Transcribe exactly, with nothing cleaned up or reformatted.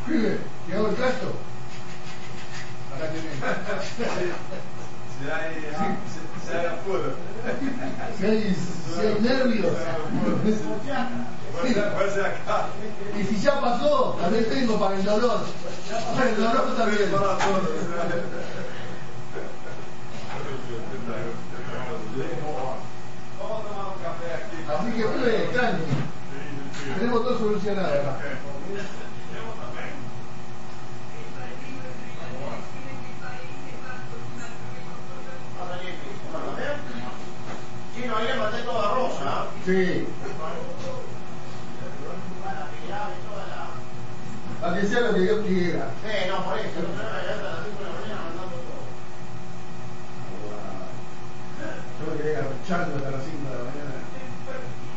Pibe, ¿te hago el trasto? Acá tenés. Si hay, si, si hay apuro. Si hay, si hay nervios. Fuese acá. Y si ya pasó, también tengo para el dolor. Para el dolor también. Para todo. Vamos a tomar un café aquí. Así que, pibe, extraño. Tenemos todo solucionado acá. Sí, no, ahí le mandé toda rosa. Sí. A que sea lo que Dios quiera. Sí, no, por eso. No se me vaya hasta las cinco de la mañana mandando todo. Yo me quedé garchando hasta las cinco de la mañana.